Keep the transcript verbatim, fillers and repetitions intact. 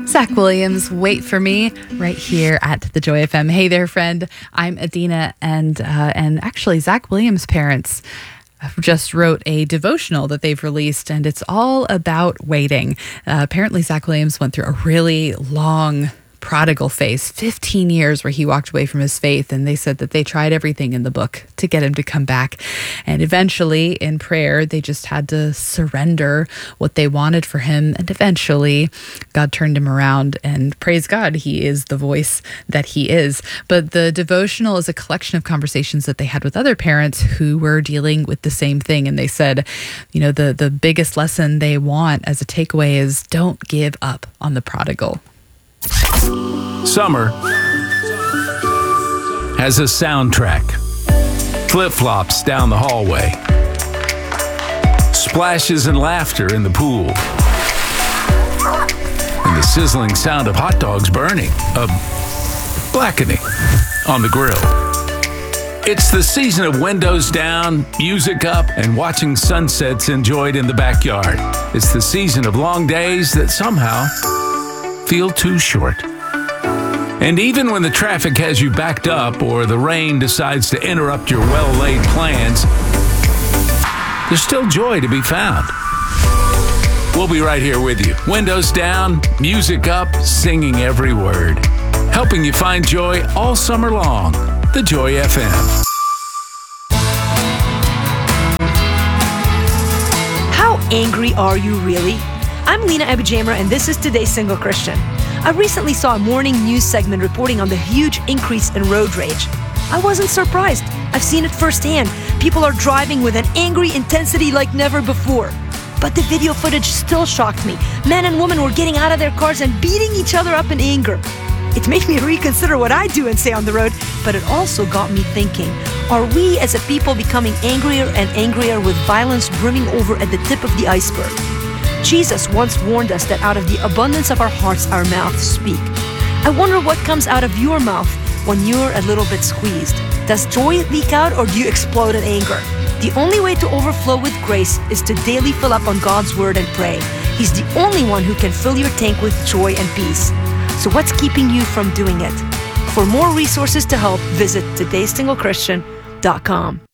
Zach Williams, Wait For Me, right here at the Joy F M. Hey there, friend. I'm Adina, and uh, and actually, Zach Williams' parents just wrote a devotional that they've released, and it's all about waiting. Uh, apparently, Zach Williams went through a really long prodigal phase, fifteen years where he walked away from his faith, and they said that they tried everything in the book to get him to come back. And eventually, in prayer, they just had to surrender what they wanted for him, and eventually God turned him around, and praise God, he is the voice that he is. But the devotional is a collection of conversations that they had with other parents who were dealing with the same thing, and they said, you know, the, the biggest lesson they want as a takeaway is don't give up on the prodigal. Summer has a soundtrack. Flip-flops down the hallway. Splashes and laughter in the pool. And the sizzling sound of hot dogs burning, of blackening on the grill. It's the season of windows down, music up, and watching sunsets enjoyed in the backyard. It's the season of long days that somehow feel too short. And even when the traffic has you backed up or the rain decides to interrupt your well-laid plans, there's still joy to be found. We'll be right here with you. Windows down, music up, singing every word. Helping you find joy all summer long. The Joy F M. How angry are you really? I'm Lena Abujamra, and this is Today's Single Christian. I recently saw a morning news segment reporting on the huge increase in road rage. I wasn't surprised. I've seen it firsthand. People are driving with an angry intensity like never before. But the video footage still shocked me. Men and women were getting out of their cars and beating each other up in anger. It made me reconsider what I do and say on the road, but it also got me thinking, are we as a people becoming angrier and angrier with violence brimming over at the tip of the iceberg? Jesus once warned us that out of the abundance of our hearts, our mouths speak. I wonder what comes out of your mouth when you're a little bit squeezed. Does joy leak out, or do you explode in anger? The only way to overflow with grace is to daily fill up on God's word and pray. He's the only one who can fill your tank with joy and peace. So what's keeping you from doing it? For more resources to help, visit todays single christian dot com.